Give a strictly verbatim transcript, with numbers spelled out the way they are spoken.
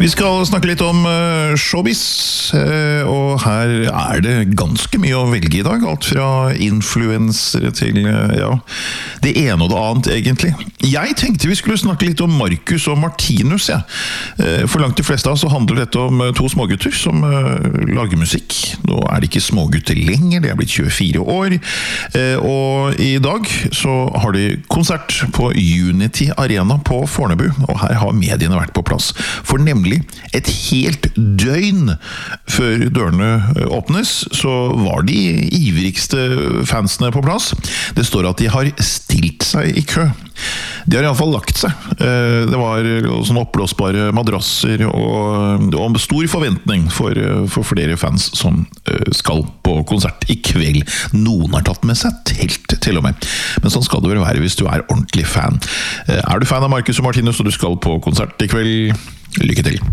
Vi skal snakke litt om uh, showbiz, uh, og her er det ganske mye å velge i dag, alt fra influensere til uh, ja, det ene og det annet egentlig. Jeg tenkte vi skulle snakke litt om Marcus og Martinus, ja. uh, For langt de fleste av oss så handler dette om uh, to smågutter som uh, lager musikk. Nå er det ikke smågutter lenger, de er blitt tjuefire år, uh, og i dag så har de konsert på Unity Arena på Fornebu, og her har mediene vært på plass, for nemlig et helt døgn før dørene åpnes, så var de ivrigste fansene på plass. Det står at de har stilt seg i kø. De har i alle fall lagt seg. Det var sånne oppblåsbare madrasser og, og stor forventning for, for flere fans som skal på konsert i kveld. Noen har tatt med seg telt til og med. Men sånn skal det vel være hvis du er ordentlig fan. Er du fan av Marcus og Martinus og du skal på konsert i kveld? Lykke til!